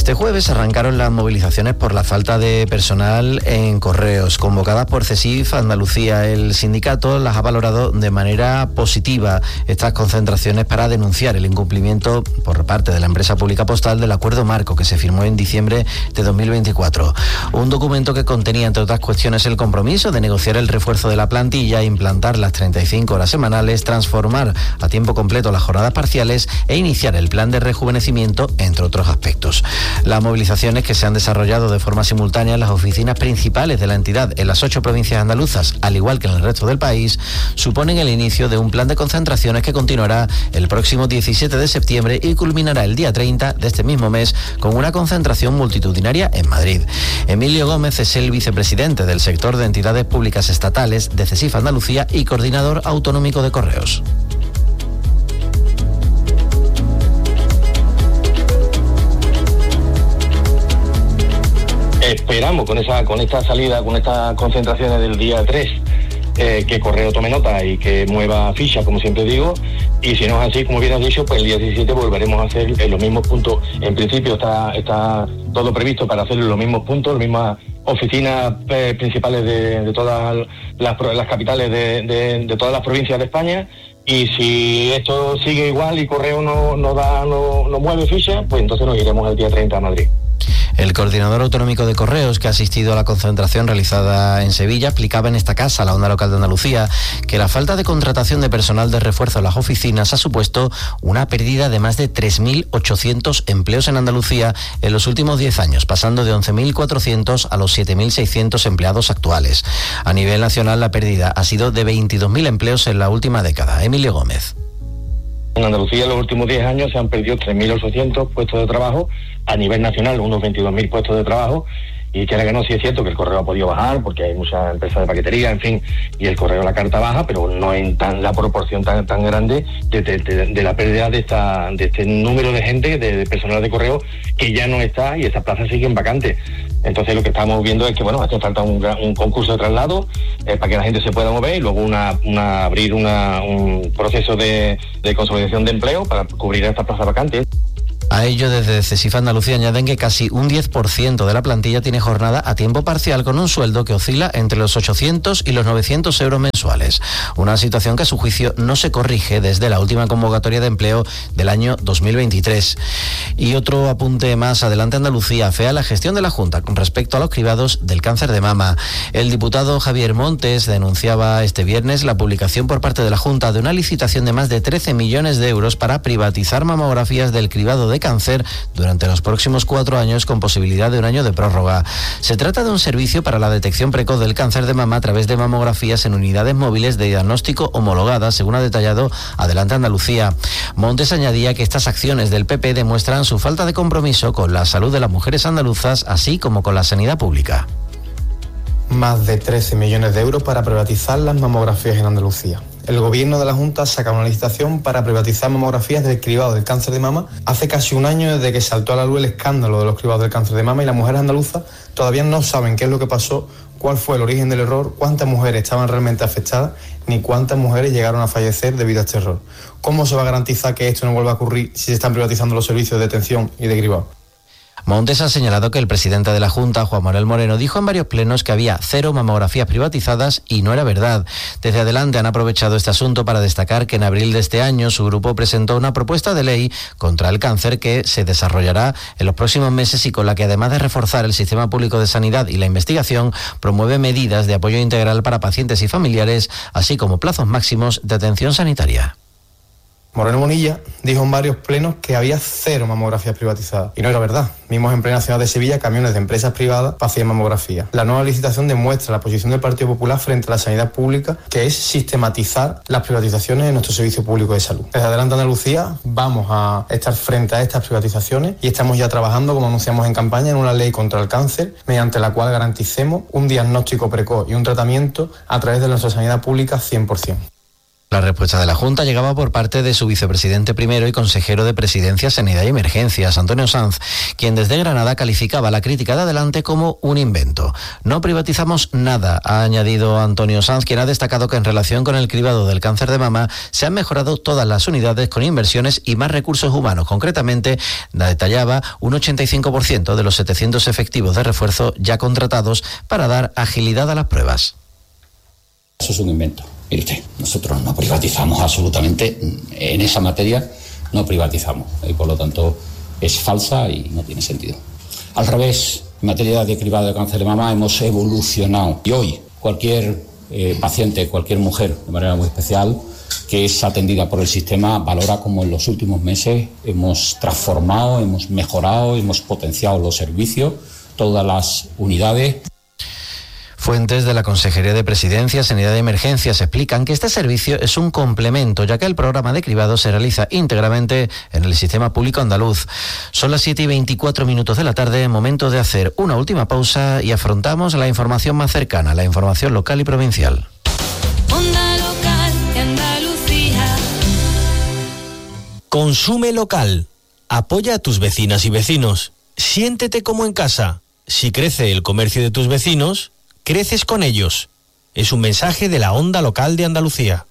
Este jueves arrancaron las movilizaciones por la falta de personal en Correos. Convocadas por CESIF Andalucía, el sindicato las ha valorado de manera positiva estas concentraciones para denunciar el incumplimiento por parte de la empresa pública postal del acuerdo marco que se firmó en diciembre de 2024. Un documento que contenía, entre otras cuestiones, el compromiso de negociar el refuerzo de la plantilla, implantar las 35 horas semanales, transformar a tiempo completo las jornadas parciales e iniciar el plan de rejuvenecimiento, entre otros aspectos. Las movilizaciones, que se han desarrollado de forma simultánea en las oficinas principales de la entidad en las 8 provincias andaluzas, al igual que en el resto del país, suponen el inicio de un plan de concentraciones que continuará el próximo 17 de septiembre y culminará el día 30 de este mismo mes con una concentración multitudinaria en Madrid. Emilio Gómez es el vicepresidente del sector de entidades públicas estatales de CESIF Andalucía y coordinador autonómico de Correos. Esperamos con esta salida, con estas concentraciones del día 3, que Correo tome nota y que mueva ficha, como siempre digo, y si no es así, como bien has dicho, pues el día 17 volveremos a hacer en los mismos puntos. En principio está todo previsto para hacer en los mismos puntos, las mismas oficinas principales de todas las capitales de todas las provincias de España. Y si esto sigue igual y Correo no mueve ficha, pues entonces nos iremos el día 30 a Madrid. El coordinador autonómico de Correos, que ha asistido a la concentración realizada en Sevilla, explicaba en esta casa, la Onda Local de Andalucía, que la falta de contratación de personal de refuerzo en las oficinas ha supuesto una pérdida de más de 3.800 empleos en Andalucía en los últimos 10 años, pasando de 11.400 a los 7.600 empleados actuales. A nivel nacional, la pérdida ha sido de 22.000 empleos en la última década. Emilio Gómez. En Andalucía en los últimos 10 años se han perdido 3.800 puestos de trabajo, a nivel nacional unos 22.000 puestos de trabajo, y quiera que no, sí es cierto que el correo ha podido bajar porque hay muchas empresas de paquetería, en fin, y el correo, la carta baja, pero no en la proporción tan grande de la pérdida de este número de gente, de personal de correo que ya no está, y esas plazas siguen vacantes. Entonces lo que estamos viendo es que, bueno, hace falta un concurso de traslado para que la gente se pueda mover, y luego abrir un proceso de consolidación de empleo para cubrir estas plazas vacantes. A ello, desde CESIF Andalucía añaden que casi un 10% de la plantilla tiene jornada a tiempo parcial con un sueldo que oscila entre los 800 y los 900 euros mensuales. Una situación que a su juicio no se corrige desde la última convocatoria de empleo del año 2023. Y otro apunte más: adelante Andalucía afea la gestión de la Junta con respecto a los cribados del cáncer de mama. El diputado Javier Montes denunciaba este viernes la publicación por parte de la Junta de una licitación de más de 13 millones de euros para privatizar mamografías del cribado de cáncer durante los próximos 4 años, con posibilidad de un año de prórroga. Se trata de un servicio para la detección precoz del cáncer de mama a través de mamografías en unidades móviles de diagnóstico homologadas, según ha detallado Adelante Andalucía. Montes añadía que estas acciones del PP demuestran su falta de compromiso con la salud de las mujeres andaluzas, así como con la sanidad pública. Más de 13 millones de euros para privatizar las mamografías en Andalucía. El gobierno de la Junta saca una licitación para privatizar mamografías del cribado del cáncer de mama hace casi un año desde que saltó a la luz el escándalo de los cribados del cáncer de mama, y las mujeres andaluzas todavía no saben qué es lo que pasó, cuál fue el origen del error, cuántas mujeres estaban realmente afectadas, ni cuántas mujeres llegaron a fallecer debido a este error. ¿Cómo se va a garantizar que esto no vuelva a ocurrir si se están privatizando los servicios de detención y de cribado? Montes ha señalado que el presidente de la Junta, Juan Manuel Moreno, dijo en varios plenos que había 0 mamografías privatizadas, y no era verdad. Desde Adelante han aprovechado este asunto para destacar que en abril de este año su grupo presentó una propuesta de ley contra el cáncer que se desarrollará en los próximos meses y con la que, además de reforzar el sistema público de sanidad y la investigación, promueve medidas de apoyo integral para pacientes y familiares, así como plazos máximos de atención sanitaria. Moreno Bonilla dijo en varios plenos que había 0 mamografías privatizadas, y no era verdad. Vimos en plena ciudad de Sevilla camiones de empresas privadas para hacer mamografías. La nueva licitación demuestra la posición del Partido Popular frente a la sanidad pública, que es sistematizar las privatizaciones en nuestro servicio público de salud. Desde Adelante Andalucía vamos a estar frente a estas privatizaciones y estamos ya trabajando, como anunciamos en campaña, en una ley contra el cáncer, mediante la cual garanticemos un diagnóstico precoz y un tratamiento a través de nuestra sanidad pública 100%. La respuesta de la Junta llegaba por parte de su vicepresidente primero y consejero de Presidencia, Sanidad y Emergencias, Antonio Sanz, quien desde Granada calificaba la crítica de Adelante como un invento. No privatizamos nada, ha añadido Antonio Sanz, quien ha destacado que en relación con el cribado del cáncer de mama se han mejorado todas las unidades con inversiones y más recursos humanos. Concretamente, detallaba un 85% de los 700 efectivos de refuerzo ya contratados para dar agilidad a las pruebas. Eso es un invento. Mire usted, nosotros no privatizamos absolutamente, en esa materia no privatizamos y por lo tanto es falsa y no tiene sentido. Al revés, en materia de cribado de cáncer de mama hemos evolucionado y hoy cualquier paciente, cualquier mujer de manera muy especial que es atendida por el sistema valora como en los últimos meses hemos transformado, hemos mejorado, hemos potenciado los servicios, todas las unidades. Fuentes de la Consejería de Presidencia, Sanidad y Emergencias explican que este servicio es un complemento, ya que el programa de cribado se realiza íntegramente en el sistema público andaluz. Son las 7:24 de la tarde, momento de hacer una última pausa y afrontamos la información más cercana, la información local y provincial. Onda Local de Andalucía. Consume local. Apoya a tus vecinas y vecinos. Siéntete como en casa. Si crece el comercio de tus vecinos, creces con ellos. Es un mensaje de la Onda Local de Andalucía.